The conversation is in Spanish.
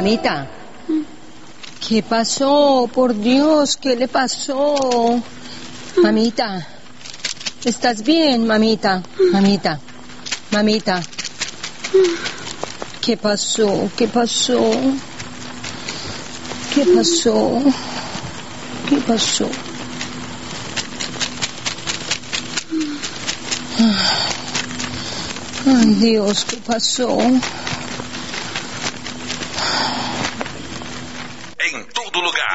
Mamita, ¿qué pasó? Por Dios, ¿qué le pasó? Mamita, ¿estás bien, mamita? Mamita, mamita. ¿Qué pasó? ¿Qué pasó? ¿Qué pasó? ¿Qué pasó? Ay, Dios, ¿qué pasó?